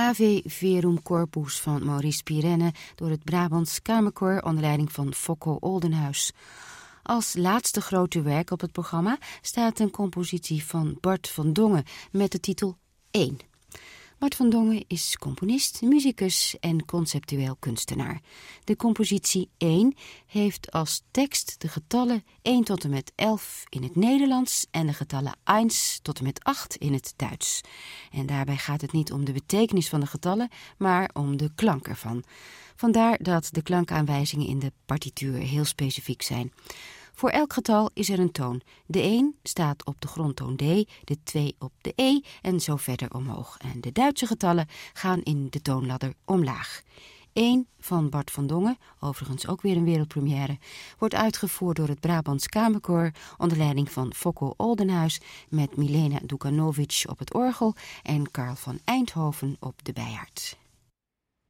Ave Verum Corpus van Maurice Pirenne door het Brabants Kamerkoor onder leiding van Focko Oldenhuis. Als laatste grote werk op het programma staat een compositie van Bart van Dongen met de titel 1. Bart van Dongen is componist, musicus en conceptueel kunstenaar. De compositie 1 heeft als tekst de getallen 1 tot en met 11 in het Nederlands en de getallen 1 tot en met 8 in het Duits. En daarbij gaat het niet om de betekenis van de getallen, maar om de klank ervan. Vandaar dat de klankaanwijzingen in de partituur heel specifiek zijn. Voor elk getal is er een toon. De 1 staat op de grondtoon D, de 2 op de E en zo verder omhoog. En de Duitse getallen gaan in de toonladder omlaag. 1 van Bart van Dongen, overigens ook weer een wereldpremière, wordt uitgevoerd door het Brabants Kamerkoor onder leiding van Focko Oldenhuis met Milena Dukanovic op het orgel en Karl van Eindhoven op de bijaard.